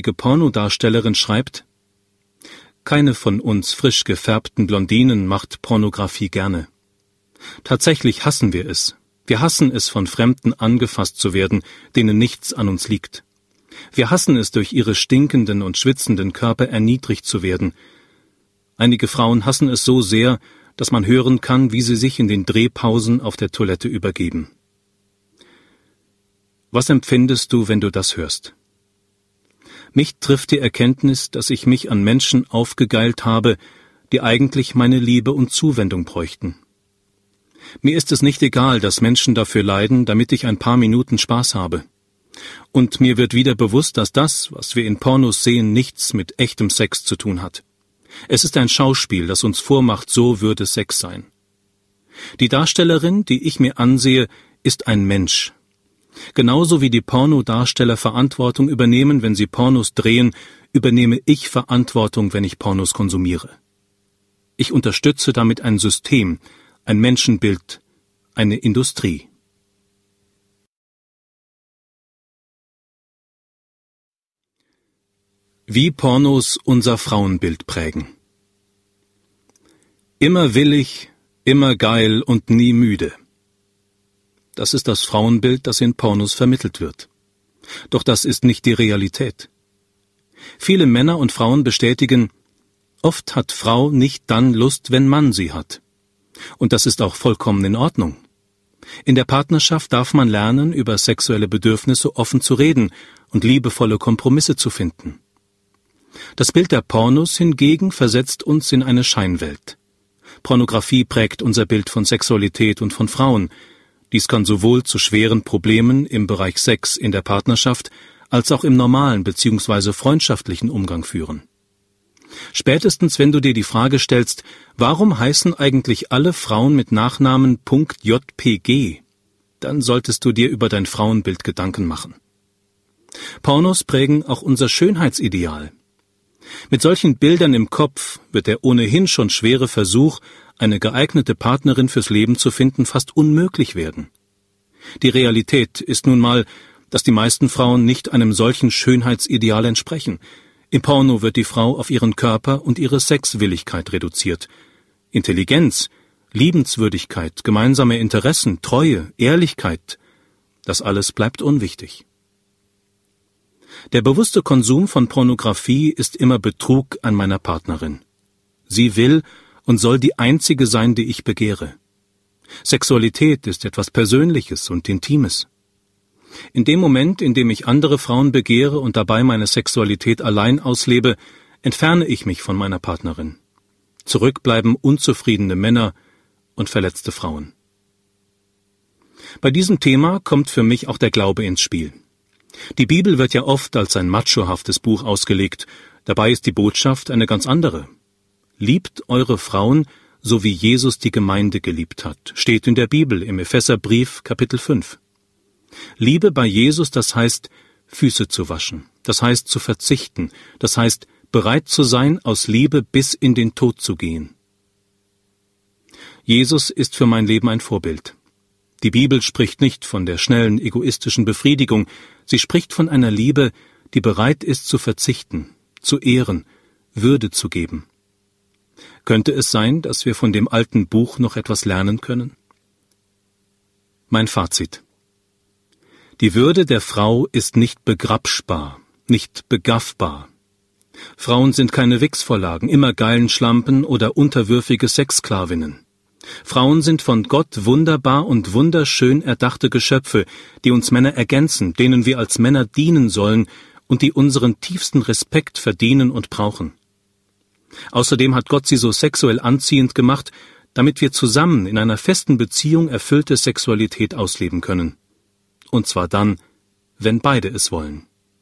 ehemalige Pornodarstellerin schreibt: Keine von uns frisch gefärbten Blondinen macht Pornografie gerne. Tatsächlich hassen wir es. Wir hassen es, von Fremden angefasst zu werden, denen nichts an uns liegt. Wir hassen es, durch ihre stinkenden und schwitzenden Körper erniedrigt zu werden. Einige Frauen hassen es so sehr, dass man hören kann, wie sie sich in den Drehpausen auf der Toilette übergeben. Was empfindest du, wenn du das hörst? Mich trifft die Erkenntnis, dass ich mich an Menschen aufgegeilt habe, die eigentlich meine Liebe und Zuwendung bräuchten. Mir ist es nicht egal, dass Menschen dafür leiden, damit ich ein paar Minuten Spaß habe. Und mir wird wieder bewusst, dass das, was wir in Pornos sehen, nichts mit echtem Sex zu tun hat. Es ist ein Schauspiel, das uns vormacht, so würde Sex sein. Die Darstellerin, die ich mir ansehe, ist ein Mensch. Genauso wie die Pornodarsteller Verantwortung übernehmen, wenn sie Pornos drehen, übernehme ich Verantwortung, wenn ich Pornos konsumiere. Ich unterstütze damit ein System, ein Menschenbild, eine Industrie. Wie Pornos unser Frauenbild prägen. Immer willig, immer geil und nie müde. Das ist das Frauenbild, das in Pornos vermittelt wird. Doch das ist nicht die Realität. Viele Männer und Frauen bestätigen, oft hat Frau nicht dann Lust, wenn Mann sie hat. Und das ist auch vollkommen in Ordnung. In der Partnerschaft darf man lernen, über sexuelle Bedürfnisse offen zu reden und liebevolle Kompromisse zu finden. Das Bild der Pornos hingegen versetzt uns in eine Scheinwelt. Pornografie prägt unser Bild von Sexualität und von Frauen. Dies kann sowohl zu schweren Problemen im Bereich Sex in der Partnerschaft als auch im normalen bzw. freundschaftlichen Umgang führen. Spätestens, wenn du dir die Frage stellst, warum heißen eigentlich alle Frauen mit Nachnamen .jpg, dann solltest du dir über dein Frauenbild Gedanken machen. Pornos prägen auch unser Schönheitsideal. Mit solchen Bildern im Kopf wird der ohnehin schon schwere Versuch, eine geeignete Partnerin fürs Leben zu finden, fast unmöglich werden. Die Realität ist nun mal, dass die meisten Frauen nicht einem solchen Schönheitsideal entsprechen. Im Porno wird die Frau auf ihren Körper und ihre Sexwilligkeit reduziert. Intelligenz, Liebenswürdigkeit, gemeinsame Interessen, Treue, Ehrlichkeit, das alles bleibt unwichtig. Der bewusste Konsum von Pornografie ist immer Betrug an meiner Partnerin. Sie will und soll die einzige sein, die ich begehre. Sexualität ist etwas Persönliches und Intimes. In dem Moment, in dem ich andere Frauen begehre und dabei meine Sexualität allein auslebe, entferne ich mich von meiner Partnerin. Zurück bleiben unzufriedene Männer und verletzte Frauen. Bei diesem Thema kommt für mich auch der Glaube ins Spiel. Die Bibel wird ja oft als ein machohaftes Buch ausgelegt, dabei ist die Botschaft eine ganz andere. Liebt eure Frauen, so wie Jesus die Gemeinde geliebt hat, steht in der Bibel im Epheserbrief Kapitel 5. Liebe bei Jesus, das heißt, Füße zu waschen, das heißt zu verzichten, das heißt, bereit zu sein, aus Liebe bis in den Tod zu gehen. Jesus ist für mein Leben ein Vorbild. Die Bibel spricht nicht von der schnellen, egoistischen Befriedigung, sie spricht von einer Liebe, die bereit ist zu verzichten, zu ehren, Würde zu geben. Könnte es sein, dass wir von dem alten Buch noch etwas lernen können? Mein Fazit. Die Würde der Frau ist nicht begrapschbar, nicht begaffbar. Frauen sind keine Wichsvorlagen, immer geilen Schlampen oder unterwürfige Sexsklavinnen. Frauen sind von Gott wunderbar und wunderschön erdachte Geschöpfe, die uns Männer ergänzen, denen wir als Männer dienen sollen und die unseren tiefsten Respekt verdienen und brauchen. Außerdem hat Gott sie so sexuell anziehend gemacht, damit wir zusammen in einer festen Beziehung erfüllte Sexualität ausleben können. Und zwar dann, wenn beide es wollen.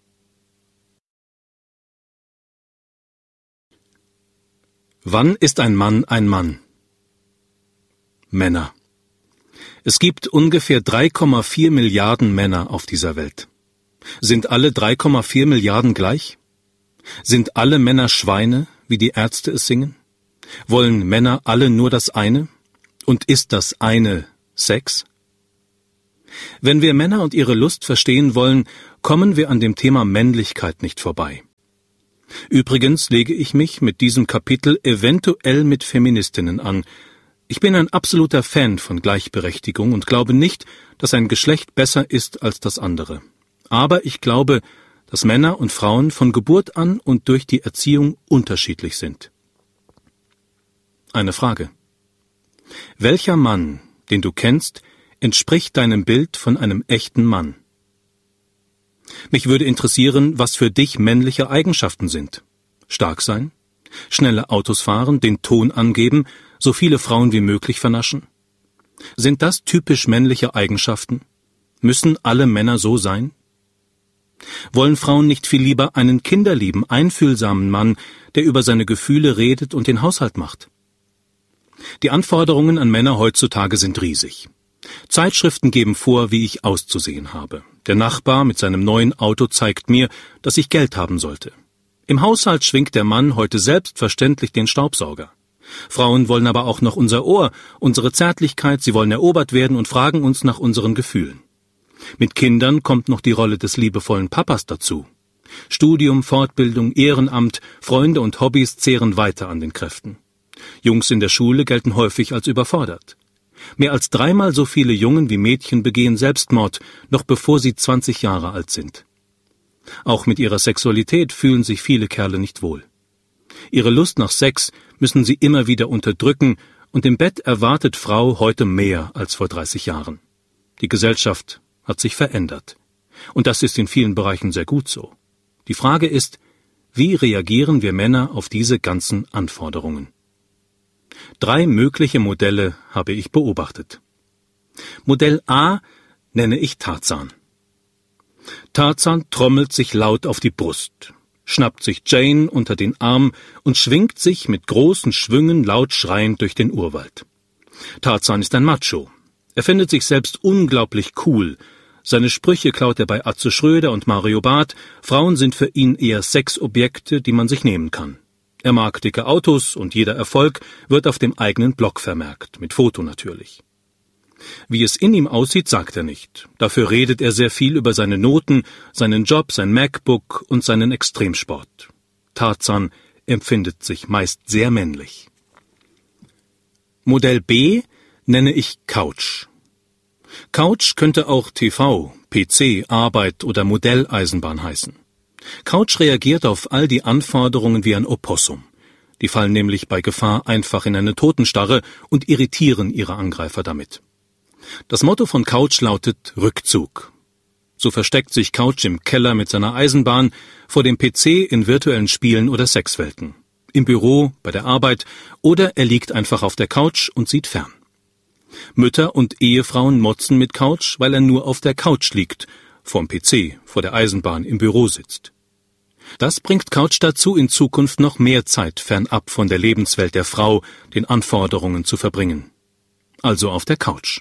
Wann ist ein Mann ein Mann? Männer. Es gibt ungefähr 3,4 Milliarden Männer auf dieser Welt. Sind alle 3,4 Milliarden gleich? Sind alle Männer Schweine, wie die Ärzte es singen? Wollen Männer alle nur das eine? Und ist das eine Sex? Wenn wir Männer und ihre Lust verstehen wollen, kommen wir an dem Thema Männlichkeit nicht vorbei. Übrigens lege ich mich mit diesem Kapitel eventuell mit Feministinnen an. Ich bin ein absoluter Fan von Gleichberechtigung und glaube nicht, dass ein Geschlecht besser ist als das andere. Aber ich glaube, dass Männer und Frauen von Geburt an und durch die Erziehung unterschiedlich sind. Eine Frage. Welcher Mann, den du kennst, entspricht deinem Bild von einem echten Mann? Mich würde interessieren, was für dich männliche Eigenschaften sind. Stark sein? Schnelle Autos fahren, den Ton angeben, so viele Frauen wie möglich vernaschen? Sind das typisch männliche Eigenschaften? Müssen alle Männer so sein? Wollen Frauen nicht viel lieber einen kinderlieben, einfühlsamen Mann, der über seine Gefühle redet und den Haushalt macht? Die Anforderungen an Männer heutzutage sind riesig. Zeitschriften geben vor, wie ich auszusehen habe. Der Nachbar mit seinem neuen Auto zeigt mir, dass ich Geld haben sollte. Im Haushalt schwingt der Mann heute selbstverständlich den Staubsauger. Frauen wollen aber auch noch unser Ohr, unsere Zärtlichkeit, sie wollen erobert werden und fragen uns nach unseren Gefühlen. Mit Kindern kommt noch die Rolle des liebevollen Papas dazu. Studium, Fortbildung, Ehrenamt, Freunde und Hobbys zehren weiter an den Kräften. Jungs in der Schule gelten häufig als überfordert. Mehr als 3-mal so viele Jungen wie Mädchen begehen Selbstmord, noch bevor sie 20 Jahre alt sind. Auch mit ihrer Sexualität fühlen sich viele Kerle nicht wohl. Ihre Lust nach Sex müssen sie immer wieder unterdrücken, und im Bett erwartet Frau heute mehr als vor 30 Jahren. Die Gesellschaft hat sich verändert. Und das ist in vielen Bereichen sehr gut so. Die Frage ist, wie reagieren wir Männer auf diese ganzen Anforderungen? 3 mögliche Modelle habe ich beobachtet. Modell A nenne ich Tarzan. Tarzan trommelt sich laut auf die Brust, schnappt sich Jane unter den Arm und schwingt sich mit großen Schwüngen laut schreiend durch den Urwald. Tarzan ist ein Macho. Er findet sich selbst unglaublich cool. Seine Sprüche klaut er bei Atze Schröder und Mario Barth. Frauen sind für ihn eher Sexobjekte, die man sich nehmen kann. Er mag dicke Autos und jeder Erfolg wird auf dem eigenen Blog vermerkt, mit Foto natürlich. Wie es in ihm aussieht, sagt er nicht. Dafür redet er sehr viel über seine Noten, seinen Job, sein MacBook und seinen Extremsport. Tarzan empfindet sich meist sehr männlich. Modell B nenne ich Couch. Couch könnte auch TV, PC, Arbeit oder Modelleisenbahn heißen. Couch reagiert auf all die Anforderungen wie ein Opossum. Die fallen nämlich bei Gefahr einfach in eine Totenstarre und irritieren ihre Angreifer damit. Das Motto von Couch lautet Rückzug. So versteckt sich Couch im Keller mit seiner Eisenbahn, vor dem PC in virtuellen Spielen oder Sexwelten, im Büro, bei der Arbeit oder er liegt einfach auf der Couch und sieht fern. Mütter und Ehefrauen motzen mit Couch, weil er nur auf der Couch liegt, vorm PC, vor der Eisenbahn, im Büro sitzt. Das bringt Couch dazu, in Zukunft noch mehr Zeit fernab von der Lebenswelt der Frau, den Anforderungen zu verbringen. Also auf der Couch.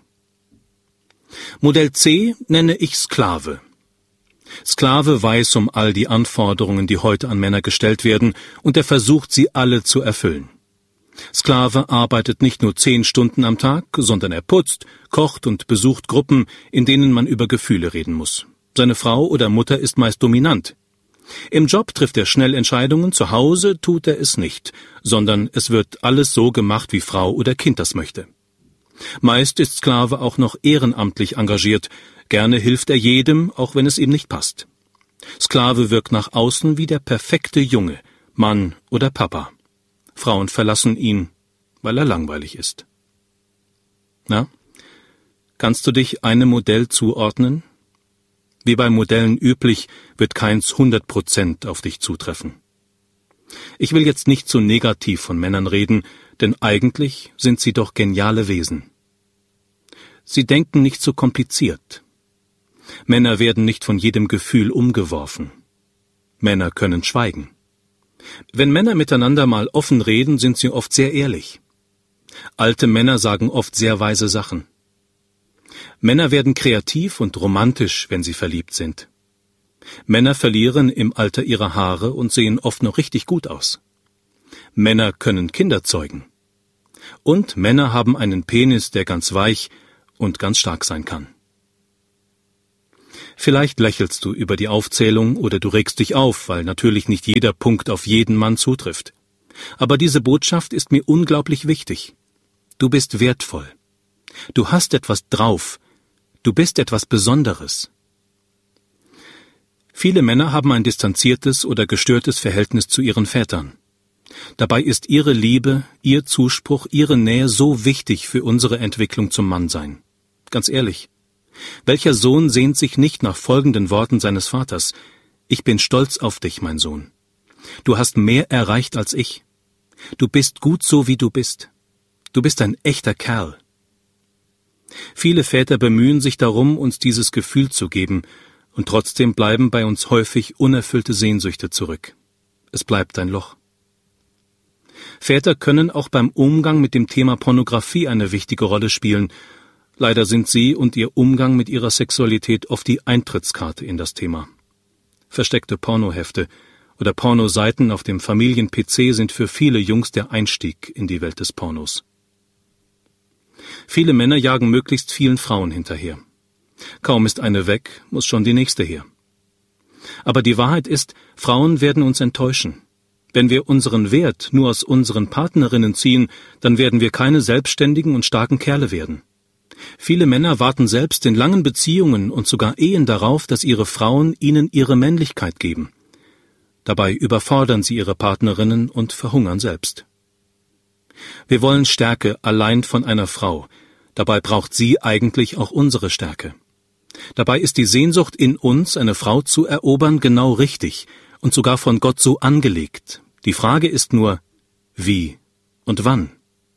Modell C nenne ich Sklave. Sklave weiß um all die Anforderungen, die heute an Männer gestellt werden, und er versucht, sie alle zu erfüllen. Sklave arbeitet nicht nur 10 Stunden am Tag, sondern er putzt, kocht und besucht Gruppen, in denen man über Gefühle reden muss. Seine Frau oder Mutter ist meist dominant. Im Job trifft er schnell Entscheidungen, zu Hause tut er es nicht, sondern es wird alles so gemacht, wie Frau oder Kind das möchte. Meist ist Sklave auch noch ehrenamtlich engagiert, gerne hilft er jedem, auch wenn es ihm nicht passt. Sklave wirkt nach außen wie der perfekte Junge, Mann oder Papa. Frauen verlassen ihn, weil er langweilig ist. Na, kannst du dich einem Modell zuordnen? Wie bei Modellen üblich, wird keins 100% auf dich zutreffen. Ich will jetzt nicht so negativ von Männern reden, denn eigentlich sind sie doch geniale Wesen. Sie denken nicht so kompliziert. Männer werden nicht von jedem Gefühl umgeworfen. Männer können schweigen. Wenn Männer miteinander mal offen reden, sind sie oft sehr ehrlich. Alte Männer sagen oft sehr weise Sachen. Männer werden kreativ und romantisch, wenn sie verliebt sind. Männer verlieren im Alter ihre Haare und sehen oft noch richtig gut aus. Männer können Kinder zeugen. Und Männer haben einen Penis, der ganz weich und ganz stark sein kann. Vielleicht lächelst du über die Aufzählung oder du regst dich auf, weil natürlich nicht jeder Punkt auf jeden Mann zutrifft. Aber diese Botschaft ist mir unglaublich wichtig. Du bist wertvoll. Du hast etwas drauf. Du bist etwas Besonderes. Viele Männer haben ein distanziertes oder gestörtes Verhältnis zu ihren Vätern. Dabei ist ihre Liebe, ihr Zuspruch, ihre Nähe so wichtig für unsere Entwicklung zum Mannsein. Ganz ehrlich, welcher Sohn sehnt sich nicht nach folgenden Worten seines Vaters: Ich bin stolz auf dich, mein Sohn. Du hast mehr erreicht als ich. Du bist gut so, wie du bist. Du bist ein echter Kerl. Viele Väter bemühen sich darum, uns dieses Gefühl zu geben, und trotzdem bleiben bei uns häufig unerfüllte Sehnsüchte zurück. Es bleibt ein Loch. Väter können auch beim Umgang mit dem Thema Pornografie eine wichtige Rolle spielen. Leider sind sie und ihr Umgang mit ihrer Sexualität oft die Eintrittskarte in das Thema. Versteckte Pornohefte oder Pornoseiten auf dem Familien-PC sind für viele Jungs der Einstieg in die Welt des Pornos. Viele Männer jagen möglichst vielen Frauen hinterher. Kaum ist eine weg, muss schon die nächste her. Aber die Wahrheit ist, Frauen werden uns enttäuschen. Wenn wir unseren Wert nur aus unseren Partnerinnen ziehen, dann werden wir keine selbstständigen und starken Kerle werden. Viele Männer warten selbst in langen Beziehungen und sogar Ehen darauf, dass ihre Frauen ihnen ihre Männlichkeit geben. Dabei überfordern sie ihre Partnerinnen und verhungern selbst. Wir wollen Stärke allein von einer Frau. Dabei braucht sie eigentlich auch unsere Stärke. Dabei ist die Sehnsucht in uns, eine Frau zu erobern, genau richtig und sogar von Gott so angelegt. Die Frage ist nur, wie und wann?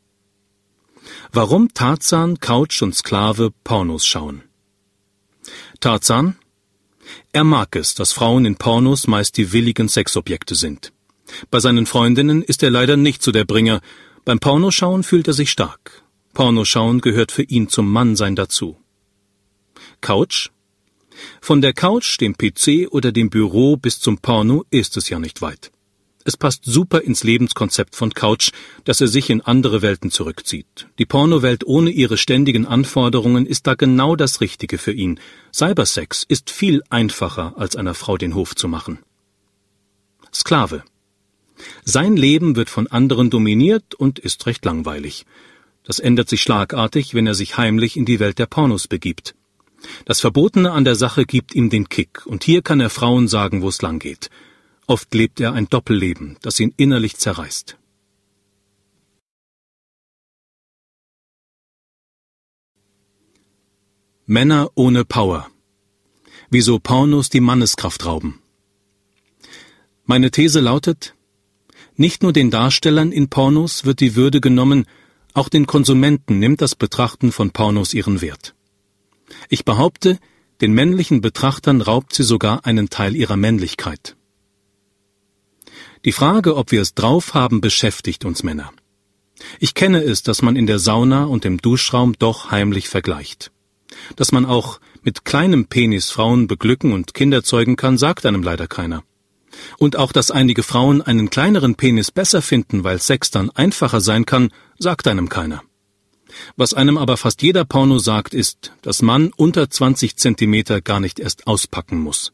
Warum Tarzan, Couch und Sklave Pornos schauen? Tarzan? Er mag es, dass Frauen in Pornos meist die willigen Sexobjekte sind. Bei seinen Freundinnen ist er leider nicht so der Bringer. Beim Pornoschauen fühlt er sich stark. Pornoschauen gehört für ihn zum Mannsein dazu. Couch? Von der Couch, dem PC oder dem Büro bis zum Porno ist es ja nicht weit. Es passt super ins Lebenskonzept von Couch, dass er sich in andere Welten zurückzieht. Die Pornowelt ohne ihre ständigen Anforderungen ist da genau das Richtige für ihn. Cybersex ist viel einfacher, als einer Frau den Hof zu machen. Sklave. Sein Leben wird von anderen dominiert und ist recht langweilig. Das ändert sich schlagartig, wenn er sich heimlich in die Welt der Pornos begibt. Das Verbotene an der Sache gibt ihm den Kick, und hier kann er Frauen sagen, wo es lang geht. Oft lebt er ein Doppelleben, das ihn innerlich zerreißt. Männer ohne Power. Wieso Pornos die Manneskraft rauben. Meine These lautet: Nicht nur den Darstellern in Pornos wird die Würde genommen, auch den Konsumenten nimmt das Betrachten von Pornos ihren Wert. Ich behaupte, den männlichen Betrachtern raubt sie sogar einen Teil ihrer Männlichkeit. Die Frage, ob wir es drauf haben, beschäftigt uns Männer. Ich kenne es, dass man in der Sauna und im Duschraum doch heimlich vergleicht. Dass man auch mit kleinem Penis Frauen beglücken und Kinder zeugen kann, sagt einem leider keiner. Und auch, dass einige Frauen einen kleineren Penis besser finden, weil Sex dann einfacher sein kann, sagt einem keiner. Was einem aber fast jeder Porno sagt, ist, dass man unter 20 Zentimeter gar nicht erst auspacken muss.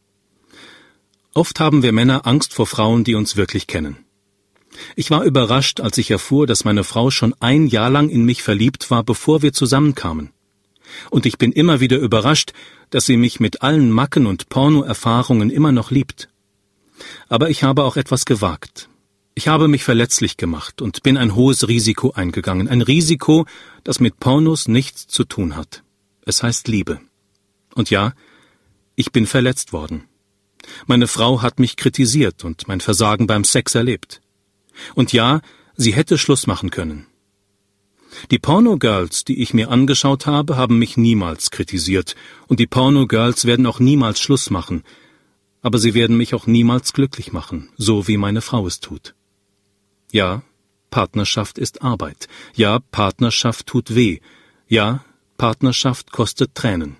Oft haben wir Männer Angst vor Frauen, die uns wirklich kennen. Ich war überrascht, als ich erfuhr, dass meine Frau schon 1 Jahr lang in mich verliebt war, bevor wir zusammenkamen. Und ich bin immer wieder überrascht, dass sie mich mit allen Macken und Porno-Erfahrungen immer noch liebt. Aber ich habe auch etwas gewagt. Ich habe mich verletzlich gemacht und bin ein hohes Risiko eingegangen. Ein Risiko, das mit Pornos nichts zu tun hat. Es heißt Liebe. Und ja, ich bin verletzt worden. Meine Frau hat mich kritisiert und mein Versagen beim Sex erlebt. Und ja, sie hätte Schluss machen können. Die Porno-Girls, die ich mir angeschaut habe, haben mich niemals kritisiert. Und die Porno-Girls werden auch niemals Schluss machen. Aber sie werden mich auch niemals glücklich machen, so wie meine Frau es tut. Ja, Partnerschaft ist Arbeit. Ja, Partnerschaft tut weh. Ja, Partnerschaft kostet Tränen.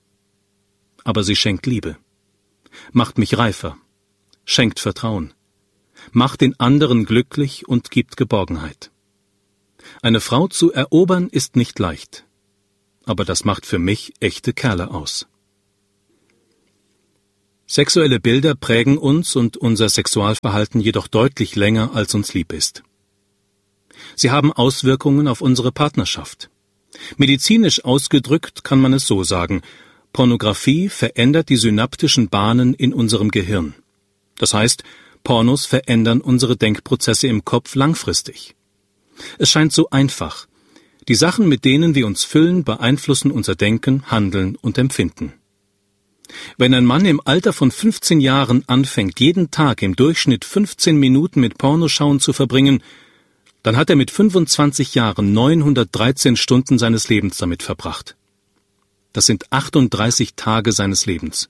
Aber sie schenkt Liebe. Macht mich reifer, schenkt Vertrauen, macht den anderen glücklich und gibt Geborgenheit. Eine Frau zu erobern ist nicht leicht, aber das macht für mich echte Kerle aus. Sexuelle Bilder prägen uns und unser Sexualverhalten jedoch deutlich länger, als uns lieb ist. Sie haben Auswirkungen auf unsere Partnerschaft. Medizinisch ausgedrückt kann man es so sagen: Pornografie verändert die synaptischen Bahnen in unserem Gehirn. Das heißt, Pornos verändern unsere Denkprozesse im Kopf langfristig. Es scheint so einfach. Die Sachen, mit denen wir uns füllen, beeinflussen unser Denken, Handeln und Empfinden. Wenn ein Mann im Alter von 15 Jahren anfängt, jeden Tag im Durchschnitt 15 Minuten mit Pornoschauen zu verbringen, dann hat er mit 25 Jahren 913 Stunden seines Lebens damit verbracht. Das sind 38 Tage seines Lebens.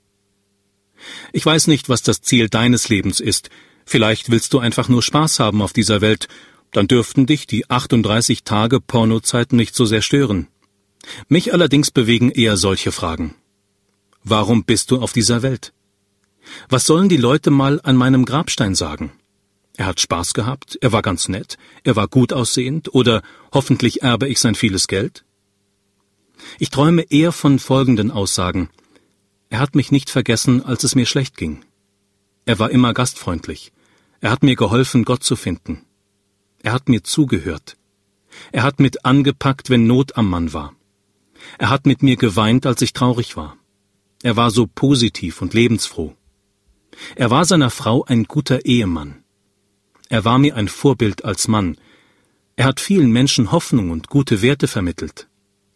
Ich weiß nicht, was das Ziel deines Lebens ist. Vielleicht willst du einfach nur Spaß haben auf dieser Welt. Dann dürften dich die 38 Tage Pornozeit nicht so sehr stören. Mich allerdings bewegen eher solche Fragen. Warum bist du auf dieser Welt? Was sollen die Leute mal an meinem Grabstein sagen? Er hat Spaß gehabt, er war ganz nett, er war gut aussehend oder hoffentlich erbe ich sein vieles Geld? Ich träume eher von folgenden Aussagen. Er hat mich nicht vergessen, als es mir schlecht ging. Er war immer gastfreundlich. Er hat mir geholfen, Gott zu finden. Er hat mir zugehört. Er hat mit angepackt, wenn Not am Mann war. Er hat mit mir geweint, als ich traurig war. Er war so positiv und lebensfroh. Er war seiner Frau ein guter Ehemann. Er war mir ein Vorbild als Mann. Er hat vielen Menschen Hoffnung und gute Werte vermittelt.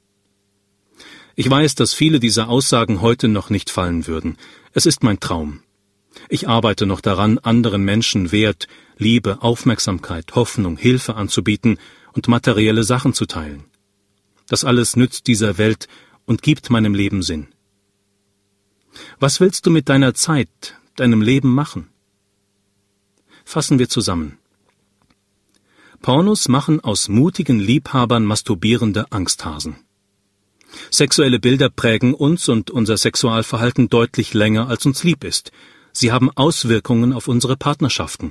Ich weiß, dass viele dieser Aussagen heute noch nicht fallen würden. Es ist mein Traum. Ich arbeite noch daran, anderen Menschen Wert, Liebe, Aufmerksamkeit, Hoffnung, Hilfe anzubieten und materielle Sachen zu teilen. Das alles nützt dieser Welt und gibt meinem Leben Sinn. Was willst du mit deiner Zeit, deinem Leben machen? Fassen wir zusammen. Pornos machen aus mutigen Liebhabern masturbierende Angsthasen. Sexuelle Bilder prägen uns und unser Sexualverhalten deutlich länger, als uns lieb ist. Sie haben Auswirkungen auf unsere Partnerschaften.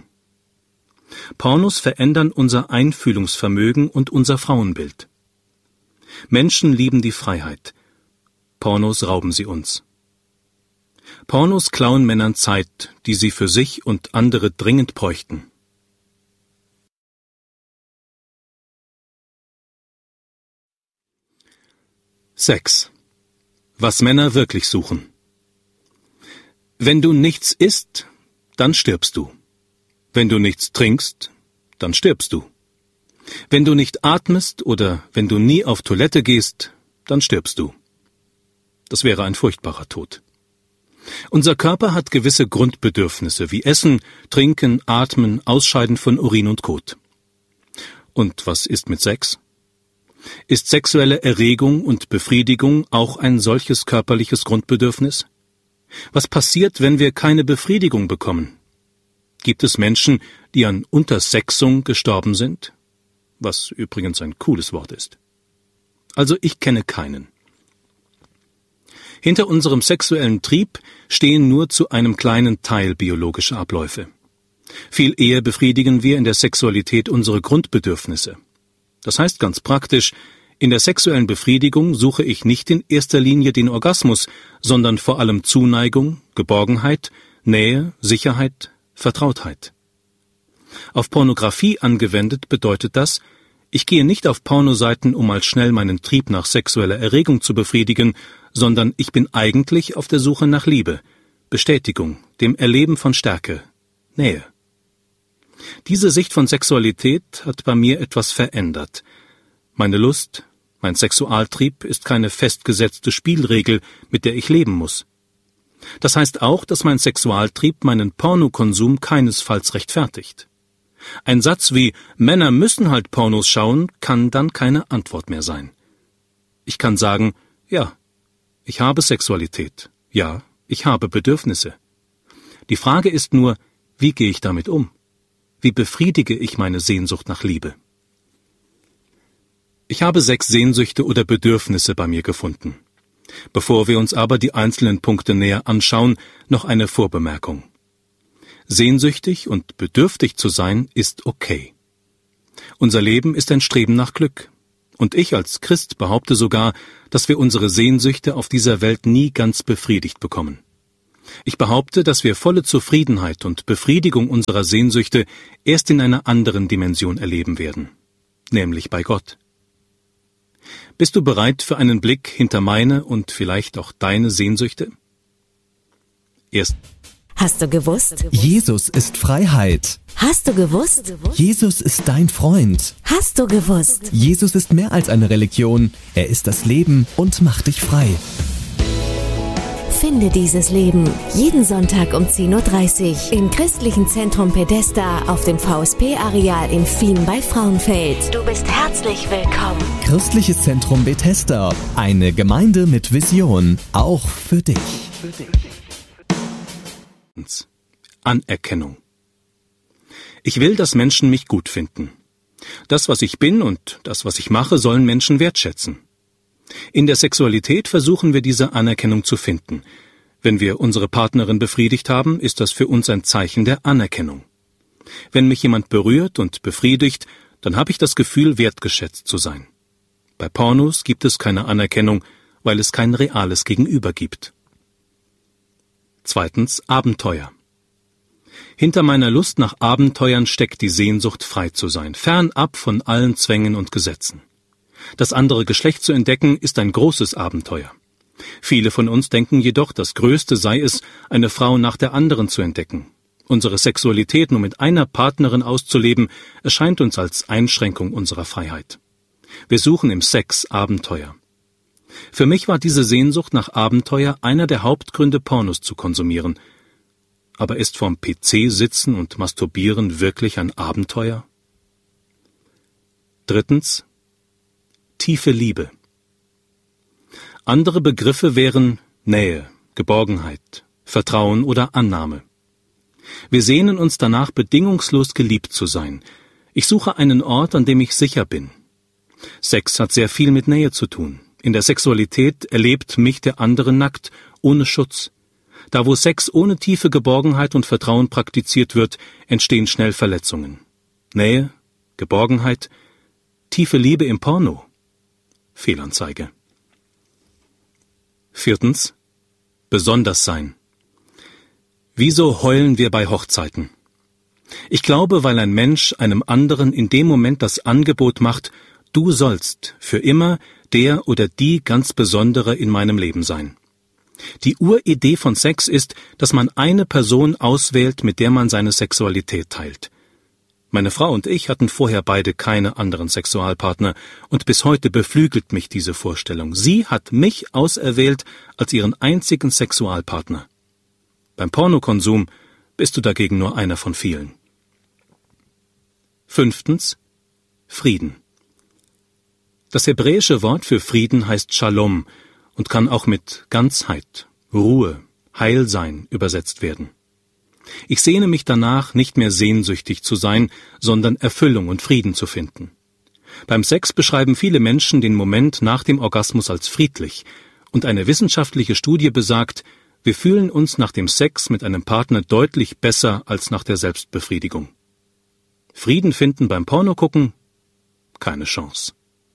Pornos verändern unser Einfühlungsvermögen und unser Frauenbild. Menschen lieben die Freiheit. Pornos rauben sie uns. Pornos klauen Männern Zeit, die sie für sich und andere dringend bräuchten. Sex. Was Männer wirklich suchen. Wenn du nichts isst, dann stirbst du. Wenn du nichts trinkst, dann stirbst du. Wenn du nicht atmest oder wenn du nie auf Toilette gehst, dann stirbst du. Das wäre ein furchtbarer Tod. Unser Körper hat gewisse Grundbedürfnisse wie Essen, Trinken, Atmen, Ausscheiden von Urin und Kot. Und was ist mit Sex? Ist sexuelle Erregung und Befriedigung auch ein solches körperliches Grundbedürfnis? Was passiert, wenn wir keine Befriedigung bekommen? Gibt es Menschen, die an Untersexung gestorben sind? Was übrigens ein cooles Wort ist. Also ich kenne keinen. Hinter unserem sexuellen Trieb stehen nur zu einem kleinen Teil biologische Abläufe. Viel eher befriedigen wir in der Sexualität unsere Grundbedürfnisse. Das heißt ganz praktisch, in der sexuellen Befriedigung suche ich nicht in erster Linie den Orgasmus, sondern vor allem Zuneigung, Geborgenheit, Nähe, Sicherheit, Vertrautheit. Auf Pornografie angewendet bedeutet das, ich gehe nicht auf Pornoseiten, um mal schnell meinen Trieb nach sexueller Erregung zu befriedigen, sondern ich bin eigentlich auf der Suche nach Liebe, Bestätigung, dem Erleben von Stärke, Nähe. Diese Sicht von Sexualität hat bei mir etwas verändert. Meine Lust, mein Sexualtrieb ist keine festgesetzte Spielregel, mit der ich leben muss. Das heißt auch, dass mein Sexualtrieb meinen Pornokonsum keinesfalls rechtfertigt. Ein Satz wie »Männer müssen halt Pornos schauen« kann dann keine Antwort mehr sein. Ich kann sagen, ja, ich habe Sexualität, ja, ich habe Bedürfnisse. Die Frage ist nur, wie gehe ich damit um? Wie befriedige ich meine Sehnsucht nach Liebe? Ich habe 6 Sehnsüchte oder Bedürfnisse bei mir gefunden. Bevor wir uns aber die einzelnen Punkte näher anschauen, noch eine Vorbemerkung. Sehnsüchtig und bedürftig zu sein, ist okay. Unser Leben ist ein Streben nach Glück. Und ich als Christ behaupte sogar, dass wir unsere Sehnsüchte auf dieser Welt nie ganz befriedigt bekommen. Ich behaupte, dass wir volle Zufriedenheit und Befriedigung unserer Sehnsüchte erst in einer anderen Dimension erleben werden, nämlich bei Gott. Bist du bereit für einen Blick hinter meine und vielleicht auch deine Sehnsüchte? Hast du gewusst? Jesus ist Freiheit. Hast du gewusst? Jesus ist dein Freund. Hast du gewusst? Jesus ist mehr als eine Religion. Er ist das Leben und macht dich frei. Finde dieses Leben jeden Sonntag um 10:30 Uhr im Christlichen Zentrum Pedesta auf dem VSP-Areal in Fien bei Frauenfeld. Du bist herzlich willkommen. Christliches Zentrum Bethesda. Eine Gemeinde mit Vision. Auch für dich. Anerkennung. Ich will, dass Menschen mich gut finden. Das, was ich bin und das, was ich mache, sollen Menschen wertschätzen. In der Sexualität versuchen wir diese Anerkennung zu finden. Wenn wir unsere Partnerin befriedigt haben, ist das für uns ein Zeichen der Anerkennung. Wenn mich jemand berührt und befriedigt, dann habe ich das Gefühl, wertgeschätzt zu sein. Bei Pornos gibt es keine Anerkennung, weil es kein reales Gegenüber gibt. 2. Abenteuer. Hinter meiner Lust nach Abenteuern steckt die Sehnsucht, frei zu sein, fernab von allen Zwängen und Gesetzen. Das andere Geschlecht zu entdecken, ist ein großes Abenteuer. Viele von uns denken jedoch, das Größte sei es, eine Frau nach der anderen zu entdecken. Unsere Sexualität nur mit einer Partnerin auszuleben, erscheint uns als Einschränkung unserer Freiheit. Wir suchen im Sex Abenteuer. Für mich war diese Sehnsucht nach Abenteuer einer der Hauptgründe, Pornos zu konsumieren. Aber ist vorm PC sitzen und masturbieren wirklich ein Abenteuer? 3. Tiefe Liebe. Andere Begriffe wären Nähe, Geborgenheit, Vertrauen oder Annahme. Wir sehnen uns danach, bedingungslos geliebt zu sein. Ich suche einen Ort, an dem ich sicher bin. Sex hat sehr viel mit Nähe zu tun. In der Sexualität erlebt mich der andere nackt, ohne Schutz. Da wo Sex ohne tiefe Geborgenheit und Vertrauen praktiziert wird, entstehen schnell Verletzungen. Nähe, Geborgenheit, tiefe Liebe im Porno. Fehlanzeige. 4. Besonders sein. Wieso heulen wir bei Hochzeiten? Ich glaube, weil ein Mensch einem anderen in dem Moment das Angebot macht, du sollst für immer der oder die ganz Besondere in meinem Leben sein. Die Uridee von Sex ist, dass man eine Person auswählt, mit der man seine Sexualität teilt. Meine Frau und ich hatten vorher beide keine anderen Sexualpartner, und bis heute beflügelt mich diese Vorstellung. Sie hat mich auserwählt als ihren einzigen Sexualpartner. Beim Pornokonsum bist du dagegen nur einer von vielen. 5. Frieden. Das hebräische Wort für Frieden heißt Shalom und kann auch mit Ganzheit, Ruhe, Heilsein übersetzt werden. Ich sehne mich danach, nicht mehr sehnsüchtig zu sein, sondern Erfüllung und Frieden zu finden. Beim Sex beschreiben viele Menschen den Moment nach dem Orgasmus als friedlich, und eine wissenschaftliche Studie besagt, wir fühlen uns nach dem Sex mit einem Partner deutlich besser als nach der Selbstbefriedigung. Frieden finden beim Pornogucken? Keine Chance.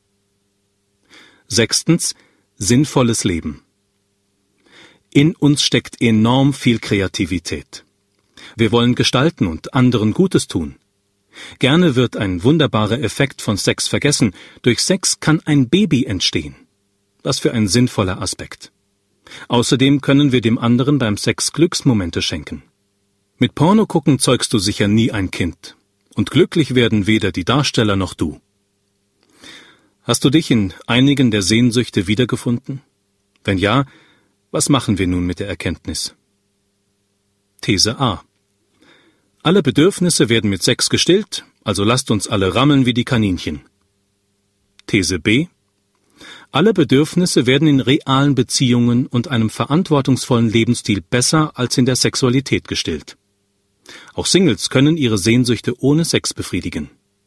6. Sinnvolles Leben. In uns steckt enorm viel Kreativität. Wir wollen gestalten und anderen Gutes tun. Gerne wird ein wunderbarer Effekt von Sex vergessen. Durch Sex kann ein Baby entstehen. Was für ein sinnvoller Aspekt. Außerdem können wir dem anderen beim Sex Glücksmomente schenken. Mit Pornogucken zeugst du sicher nie ein Kind. Und glücklich werden weder die Darsteller noch du. Hast du dich in einigen der Sehnsüchte wiedergefunden? Wenn ja, was machen wir nun mit der Erkenntnis? These A. Alle Bedürfnisse werden mit Sex gestillt, also lasst uns alle rammeln wie die Kaninchen. These B. Alle Bedürfnisse werden in realen Beziehungen und einem verantwortungsvollen Lebensstil besser als in der Sexualität gestillt. Auch Singles können ihre Sehnsüchte ohne Sex befriedigen.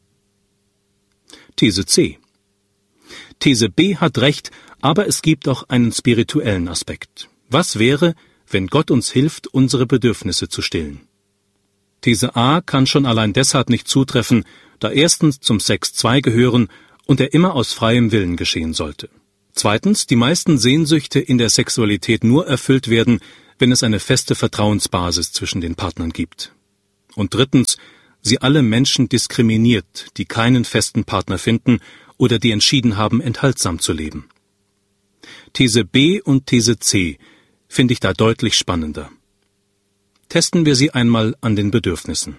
These C. These B hat recht, aber es gibt auch einen spirituellen Aspekt. Was wäre, wenn Gott uns hilft, unsere Bedürfnisse zu stillen? These A kann schon allein deshalb nicht zutreffen, da erstens zum Sex 2 gehören und er immer aus freiem Willen geschehen sollte. Zweitens, die meisten Sehnsüchte in der Sexualität nur erfüllt werden, wenn es eine feste Vertrauensbasis zwischen den Partnern gibt. Und drittens, sie alle Menschen diskriminiert, die keinen festen Partner finden oder die entschieden haben, enthaltsam zu leben. These B und These C finde ich da deutlich spannender. Testen wir sie einmal an den Bedürfnissen.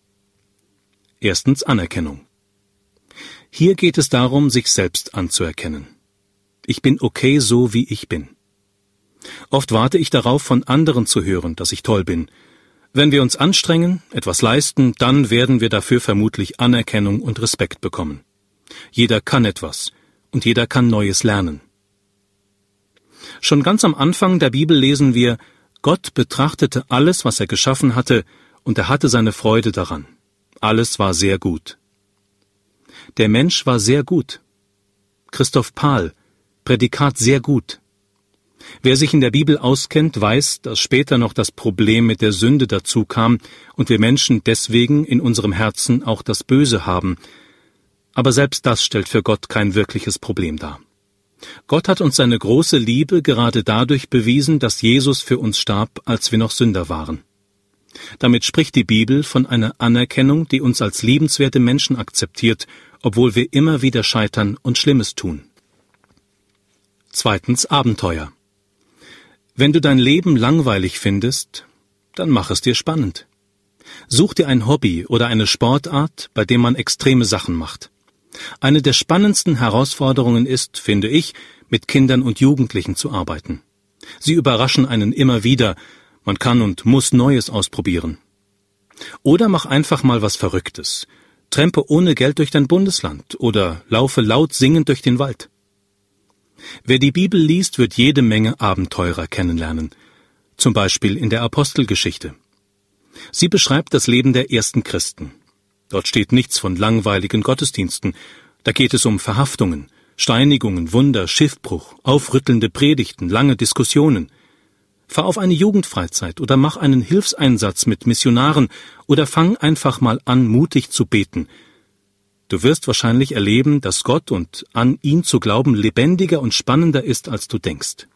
Erstens Anerkennung. Hier geht es darum, sich selbst anzuerkennen. Ich bin okay so, wie ich bin. Oft warte ich darauf, von anderen zu hören, dass ich toll bin. Wenn wir uns anstrengen, etwas leisten, dann werden wir dafür vermutlich Anerkennung und Respekt bekommen. Jeder kann etwas und jeder kann Neues lernen. Schon ganz am Anfang der Bibel lesen wir, Gott betrachtete alles, was er geschaffen hatte, und er hatte seine Freude daran. Alles war sehr gut. Der Mensch war sehr gut. Christoph Pahl, Prädikat sehr gut. Wer sich in der Bibel auskennt, weiß, dass später noch das Problem mit der Sünde dazu kam und wir Menschen deswegen in unserem Herzen auch das Böse haben. Aber selbst das stellt für Gott kein wirkliches Problem dar. Gott hat uns seine große Liebe gerade dadurch bewiesen, dass Jesus für uns starb, als wir noch Sünder waren. Damit spricht die Bibel von einer Anerkennung, die uns als liebenswerte Menschen akzeptiert, obwohl wir immer wieder scheitern und Schlimmes tun. Zweitens Abenteuer. Wenn du dein Leben langweilig findest, dann mach es dir spannend. Such dir ein Hobby oder eine Sportart, bei dem man extreme Sachen macht. Eine der spannendsten Herausforderungen ist, finde ich, mit Kindern und Jugendlichen zu arbeiten. Sie überraschen einen immer wieder, man kann und muss Neues ausprobieren. Oder mach einfach mal was Verrücktes. Trempe ohne Geld durch dein Bundesland oder laufe laut singend durch den Wald. Wer die Bibel liest, wird jede Menge Abenteurer kennenlernen, zum Beispiel in der Apostelgeschichte. Sie beschreibt das Leben der ersten Christen. Dort steht nichts von langweiligen Gottesdiensten. Da geht es um Verhaftungen, Steinigungen, Wunder, Schiffbruch, aufrüttelnde Predigten, lange Diskussionen. Fahr auf eine Jugendfreizeit oder mach einen Hilfseinsatz mit Missionaren oder fang einfach mal an, mutig zu beten. Du wirst wahrscheinlich erleben, dass Gott und an ihn zu glauben lebendiger und spannender ist, als du denkst.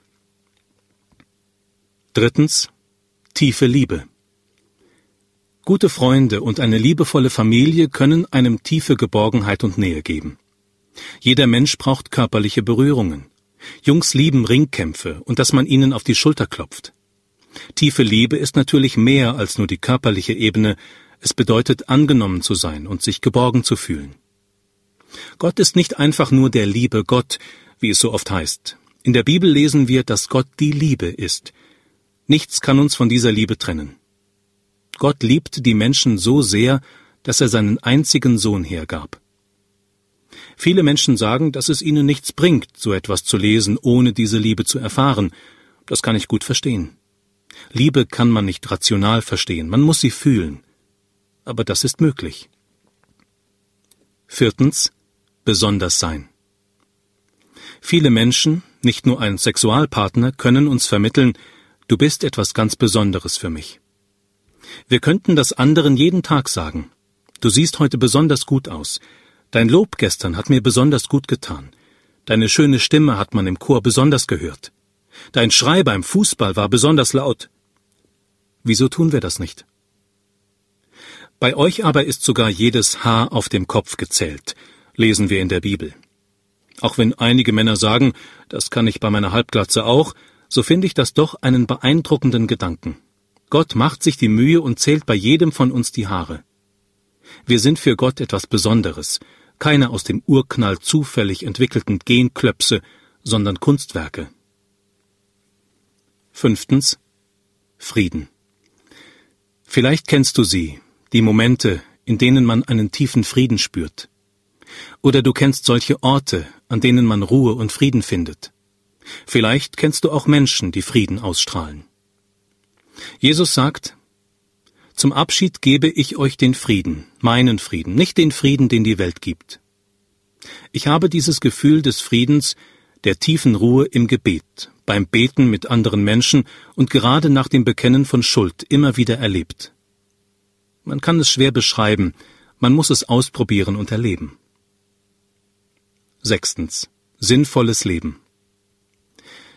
Drittens, tiefe Liebe. Gute Freunde und eine liebevolle Familie können einem tiefe Geborgenheit und Nähe geben. Jeder Mensch braucht körperliche Berührungen. Jungs lieben Ringkämpfe und dass man ihnen auf die Schulter klopft. Tiefe Liebe ist natürlich mehr als nur die körperliche Ebene, es bedeutet angenommen zu sein und sich geborgen zu fühlen. Gott ist nicht einfach nur der liebe Gott, wie es so oft heißt. In der Bibel lesen wir, dass Gott die Liebe ist. Nichts kann uns von dieser Liebe trennen. Gott liebte die Menschen so sehr, dass er seinen einzigen Sohn hergab. Viele Menschen sagen, dass es ihnen nichts bringt, so etwas zu lesen, ohne diese Liebe zu erfahren. Das kann ich gut verstehen. Liebe kann man nicht rational verstehen, man muss sie fühlen. Aber das ist möglich. Viertens, besonders sein. Viele Menschen, nicht nur ein Sexualpartner, können uns vermitteln, du bist etwas ganz Besonderes für mich. Wir könnten das anderen jeden Tag sagen. Du siehst heute besonders gut aus. Dein Lob gestern hat mir besonders gut getan. Deine schöne Stimme hat man im Chor besonders gehört. Dein Schrei beim Fußball war besonders laut. Wieso tun wir das nicht? Bei euch aber ist sogar jedes Haar auf dem Kopf gezählt, lesen wir in der Bibel. Auch wenn einige Männer sagen, das kann ich bei meiner Halbglatze auch, so finde ich das doch einen beeindruckenden Gedanken. Gott macht sich die Mühe und zählt bei jedem von uns die Haare. Wir sind für Gott etwas Besonderes, keine aus dem Urknall zufällig entwickelten Genklöpse, sondern Kunstwerke. Fünftens, Frieden. Vielleicht kennst du sie, die Momente, in denen man einen tiefen Frieden spürt. Oder du kennst solche Orte, an denen man Ruhe und Frieden findet. Vielleicht kennst du auch Menschen, die Frieden ausstrahlen. Jesus sagt, zum Abschied gebe ich euch den Frieden, meinen Frieden, nicht den Frieden, den die Welt gibt. Ich habe dieses Gefühl des Friedens, der tiefen Ruhe im Gebet, beim Beten mit anderen Menschen und gerade nach dem Bekennen von Schuld immer wieder erlebt. Man kann es schwer beschreiben, man muss es ausprobieren und erleben. Sechstens, sinnvolles Leben.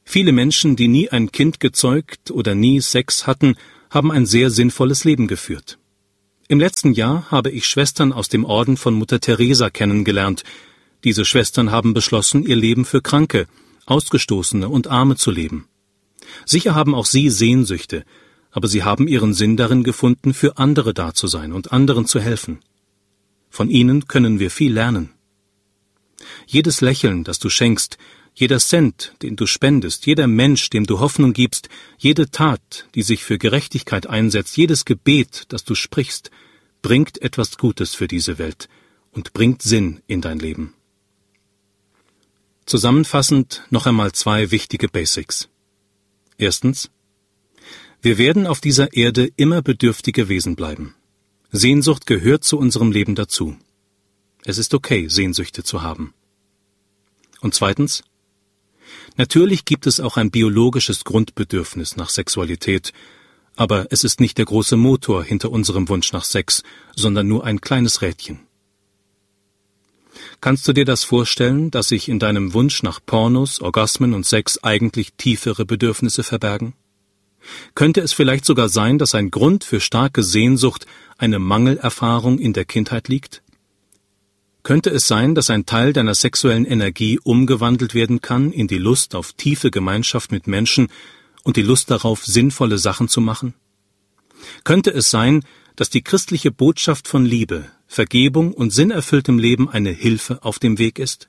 Viele Menschen, die nie ein Kind gezeugt oder nie Sex hatten, haben ein sehr sinnvolles Leben geführt. Im letzten Jahr habe ich Schwestern aus dem Orden von Mutter Teresa kennengelernt. Diese Schwestern haben beschlossen, ihr Leben für Kranke, Ausgestoßene und Arme zu leben. Sicher haben auch sie Sehnsüchte, aber sie haben ihren Sinn darin gefunden, für andere da zu sein und anderen zu helfen. Von ihnen können wir viel lernen. Jedes Lächeln, das du schenkst, jeder Cent, den du spendest, jeder Mensch, dem du Hoffnung gibst, jede Tat, die sich für Gerechtigkeit einsetzt, jedes Gebet, das du sprichst, bringt etwas Gutes für diese Welt und bringt Sinn in dein Leben. Zusammenfassend noch einmal 2 wichtige Basics. Erstens: Wir werden auf dieser Erde immer bedürftige Wesen bleiben. Sehnsucht gehört zu unserem Leben dazu. Es ist okay, Sehnsüchte zu haben. Und zweitens: Natürlich gibt es auch ein biologisches Grundbedürfnis nach Sexualität, aber es ist nicht der große Motor hinter unserem Wunsch nach Sex, sondern nur ein kleines Rädchen. Kannst du dir das vorstellen, dass sich in deinem Wunsch nach Pornos, Orgasmen und Sex eigentlich tiefere Bedürfnisse verbergen? Könnte es vielleicht sogar sein, dass ein Grund für starke Sehnsucht eine Mangelerfahrung in der Kindheit liegt? Könnte es sein, dass ein Teil deiner sexuellen Energie umgewandelt werden kann in die Lust auf tiefe Gemeinschaft mit Menschen und die Lust darauf, sinnvolle Sachen zu machen? Könnte es sein, dass die christliche Botschaft von Liebe, Vergebung und sinnerfülltem Leben eine Hilfe auf dem Weg ist?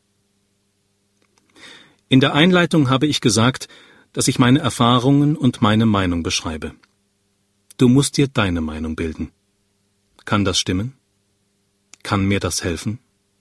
In der Einleitung habe ich gesagt, dass ich meine Erfahrungen und meine Meinung beschreibe. Du musst dir deine Meinung bilden. Kann das stimmen? Kann mir das helfen?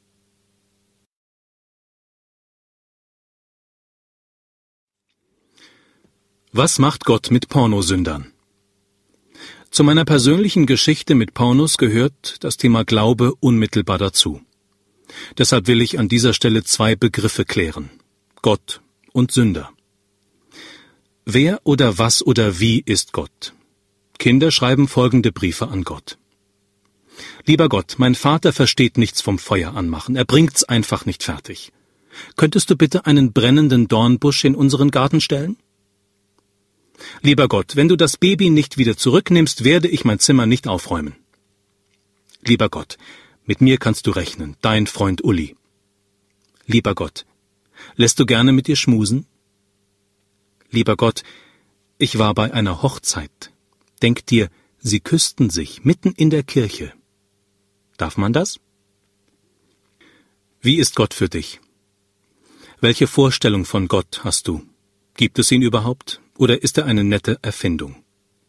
Was macht Gott mit Pornosündern? Zu meiner persönlichen Geschichte mit Pornos gehört das Thema Glaube unmittelbar dazu. Deshalb will ich an dieser Stelle 2 Begriffe klären: Gott und Sünder. Wer oder was oder wie ist Gott? Kinder schreiben folgende Briefe an Gott. Lieber Gott, mein Vater versteht nichts vom Feuer anmachen, er bringt's einfach nicht fertig. Könntest du bitte einen brennenden Dornbusch in unseren Garten stellen? Lieber Gott, wenn du das Baby nicht wieder zurücknimmst, werde ich mein Zimmer nicht aufräumen. Lieber Gott, mit mir kannst du rechnen, dein Freund Uli. Lieber Gott, lässt du gerne mit dir schmusen? Lieber Gott, ich war bei einer Hochzeit. Denk dir, sie küssten sich mitten in der Kirche. Darf man das? Wie ist Gott für dich? Welche Vorstellung von Gott hast du? Gibt es ihn überhaupt? Oder ist er eine nette Erfindung?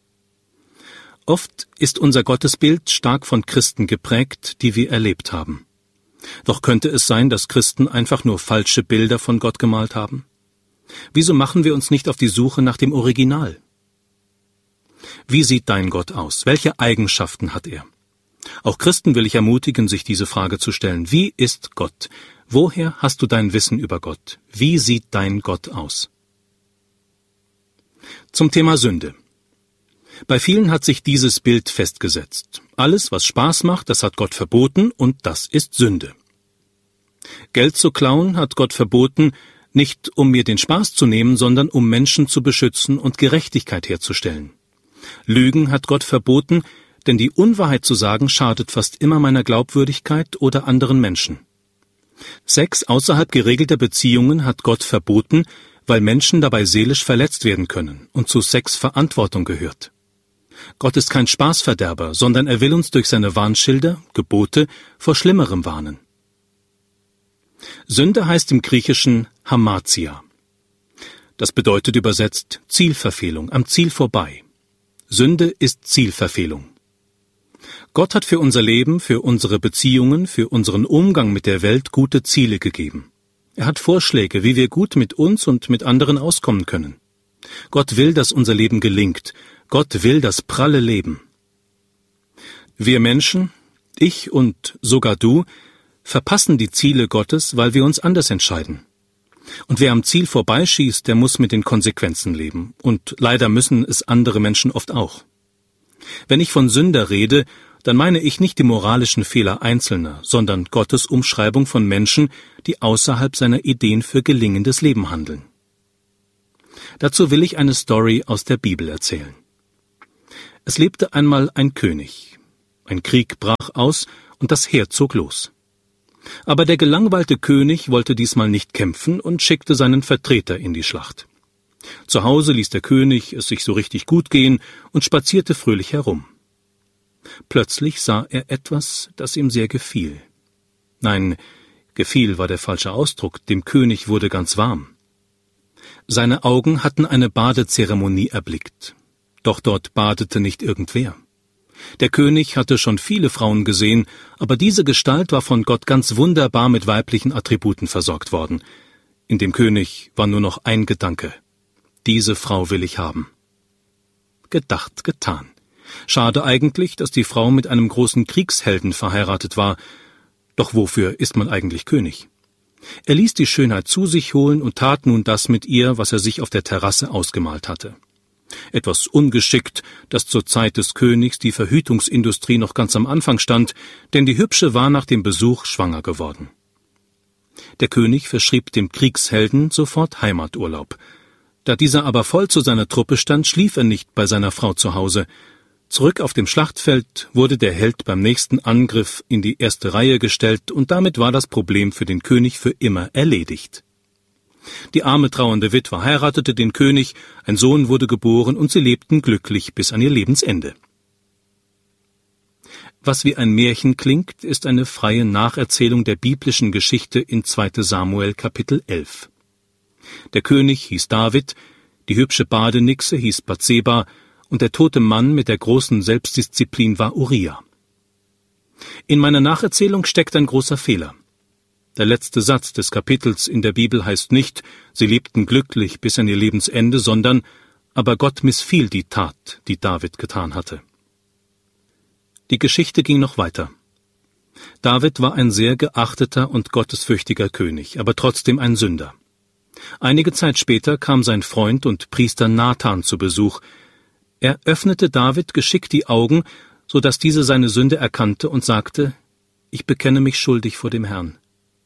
Oft ist unser Gottesbild stark von Christen geprägt, die wir erlebt haben. Doch könnte es sein, dass Christen einfach nur falsche Bilder von Gott gemalt haben? Wieso machen wir uns nicht auf die Suche nach dem Original? Wie sieht dein Gott aus? Welche Eigenschaften hat er? Auch Christen will ich ermutigen, sich diese Frage zu stellen. Wie ist Gott? Woher hast du dein Wissen über Gott? Wie sieht dein Gott aus? Zum Thema Sünde. Bei vielen hat sich dieses Bild festgesetzt. Alles, was Spaß macht, das hat Gott verboten und das ist Sünde. Geld zu klauen hat Gott verboten, nicht um mir den Spaß zu nehmen, sondern um Menschen zu beschützen und Gerechtigkeit herzustellen. Lügen hat Gott verboten, denn die Unwahrheit zu sagen schadet fast immer meiner Glaubwürdigkeit oder anderen Menschen. Sex außerhalb geregelter Beziehungen hat Gott verboten, weil Menschen dabei seelisch verletzt werden können und zu Sex Verantwortung gehört. Gott ist kein Spaßverderber, sondern er will uns durch seine Warnschilder, Gebote, vor Schlimmerem warnen. Sünde heißt im Griechischen Hamatia. Das bedeutet übersetzt Zielverfehlung, am Ziel vorbei. Sünde ist Zielverfehlung. Gott hat für unser Leben, für unsere Beziehungen, für unseren Umgang mit der Welt gute Ziele gegeben. Er hat Vorschläge, wie wir gut mit uns und mit anderen auskommen können. Gott will, dass unser Leben gelingt. Gott will das pralle Leben. Wir Menschen, ich und sogar du, verpassen die Ziele Gottes, weil wir uns anders entscheiden. Und wer am Ziel vorbeischießt, der muss mit den Konsequenzen leben. Und leider müssen es andere Menschen oft auch. Wenn ich von Sünder rede, dann meine ich nicht die moralischen Fehler Einzelner, sondern Gottes Umschreibung von Menschen, die außerhalb seiner Ideen für gelingendes Leben handeln. Dazu will ich eine Story aus der Bibel erzählen. Es lebte einmal ein König. Ein Krieg brach aus und das Heer zog los. Aber der gelangweilte König wollte diesmal nicht kämpfen und schickte seinen Vertreter in die Schlacht. Zu Hause ließ der König es sich so richtig gut gehen und spazierte fröhlich herum. Plötzlich sah er etwas, das ihm sehr gefiel. Nein, gefiel war der falsche Ausdruck, dem König wurde ganz warm. Seine Augen hatten eine Badezeremonie erblickt. Doch dort badete nicht irgendwer. Der König hatte schon viele Frauen gesehen, aber diese Gestalt war von Gott ganz wunderbar mit weiblichen Attributen versorgt worden. In dem König war nur noch ein Gedanke: Diese Frau will ich haben. Gedacht, getan. Schade eigentlich, dass die Frau mit einem großen Kriegshelden verheiratet war. Doch wofür ist man eigentlich König? Er ließ die Schönheit zu sich holen und tat nun das mit ihr, was er sich auf der Terrasse ausgemalt hatte. Etwas ungeschickt, dass zur Zeit des Königs die Verhütungsindustrie noch ganz am Anfang stand, denn die Hübsche war nach dem Besuch schwanger geworden. Der König verschrieb dem Kriegshelden sofort Heimaturlaub. Da dieser aber voll zu seiner Truppe stand, schlief er nicht bei seiner Frau zu Hause. Zurück auf dem Schlachtfeld wurde der Held beim nächsten Angriff in die erste Reihe gestellt und damit war das Problem für den König für immer erledigt. Die arme trauernde Witwe heiratete den König, ein Sohn wurde geboren und sie lebten glücklich bis an ihr Lebensende. Was wie ein Märchen klingt, ist eine freie Nacherzählung der biblischen Geschichte in 2. Samuel Kapitel 11. Der König hieß David, die hübsche Badenixe hieß Bathseba und der tote Mann mit der großen Selbstdisziplin war Uriah. In meiner Nacherzählung steckt ein großer Fehler. Der letzte Satz des Kapitels in der Bibel heißt nicht, sie lebten glücklich bis an ihr Lebensende, sondern, aber Gott missfiel die Tat, die David getan hatte. Die Geschichte ging noch weiter. David war ein sehr geachteter und gottesfürchtiger König, aber trotzdem ein Sünder. Einige Zeit später kam sein Freund und Priester Nathan zu Besuch. Er öffnete David geschickt die Augen, so dass dieser seine Sünde erkannte und sagte: Ich bekenne mich schuldig vor dem Herrn.